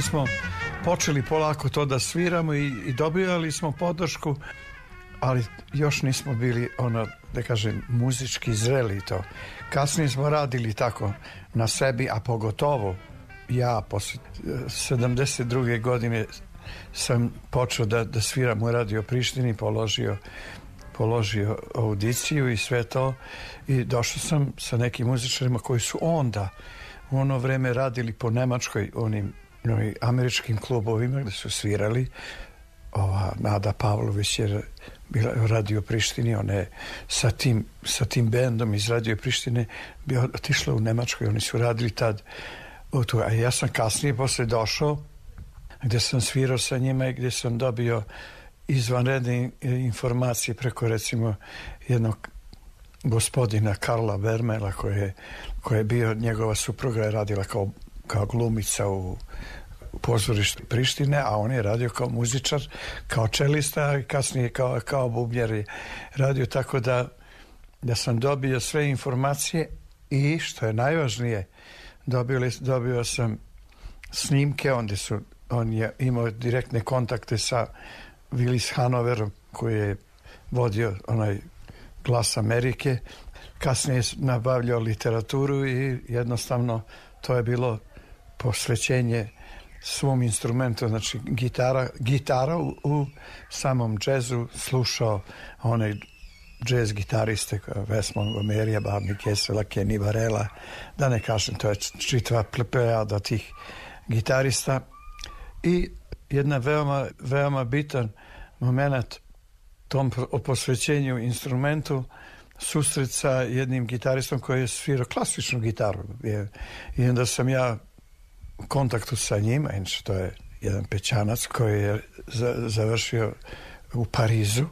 mi smo počeli polako to da sviramo i dobijali smo podršku, ali još nismo bili da kažem, muzički zreli to. Kasnije smo radili tako na sebi, a pogotovo ja posle 72. godine sam počeo da sviram u Radio Prištini, položio audiciju i sve to, i došao sam sa nekim muzičarima koji su onda u ono vreme radili po Nemačkoj, onim američkim klubovima gde su svirali. Ova Nada Pavlović je bila u Radio Prištini, ona je sa tim bendom iz Radio Prištine bio otišla u Nemačkoj, oni su radili tad, a ja sam kasnije posle došao gde sam svirao sa njima i gde sam dobio izvanredne informacije preko, recimo, jednog gospodina Karla Vermela koji je bio, njegova supruga je radila kao glumica u pozorištu Prištine, a on je radio kao muzičar, kao čelista i kasnije kao bubnjar je radio, tako da sam dobio sve informacije i, što je najvažnije, dobio sam snimke, on je imao direktne kontakte sa Willis Hanoverom koji je vodio onaj Glas Amerike, kasnije je nabavljao literaturu i jednostavno to je bilo posvećenje svom instrumentu, znači gitara u samom džezu, slušao onaj džez gitariste Wes Montgomerya, Barney Kessela, Kenny Barrella, da ne kažem, to je čitava plejada tih gitarista. I jedna veoma bitan moment tom posvećenju instrumentu, susret sa jednim gitaristom koji je svirao klasičnu gitaru, i onda sam ja u kontaktu sa njim, inače to je jedan Pećanac koji je završio u Parizu,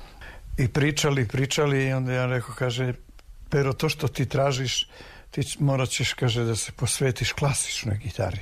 i pričali i onda ja rekao, kaže, Pero, to što ti tražiš, ti morat ćeš, kaže, da se posvetiš klasičnoj gitari.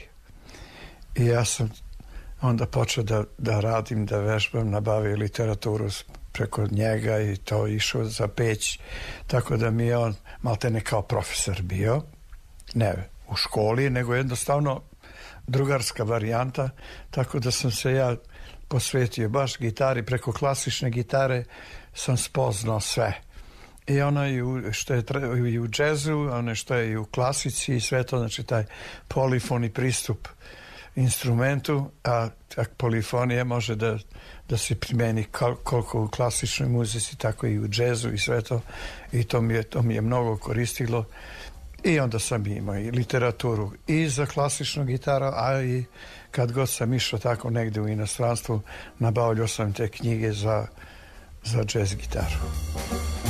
I ja sam onda počeo da radim, da vežbam, nabavio literaturu preko njega i to išao za Peć, tako da mi je on maltene kao profesor bio, ne u školi, nego jednostavno drugarska varijanta, tako da sam se ja posvetio baš gitari. Preko klasične gitare sam spoznao sve, i ono što je i u džezu, ono što je i u klasici i sve to, znači taj polifoni pristup instrumentu, a polifonija može da se primeni koliko u klasičnoj muzici, tako i u džezu i sve to, i to mi je mnogo koristilo. I onda sam imao i literaturu i za klasičnu gitaru, a i kad god sam išao tako negde u inostranstvu, nabavljao sam te knjige za džez gitaru.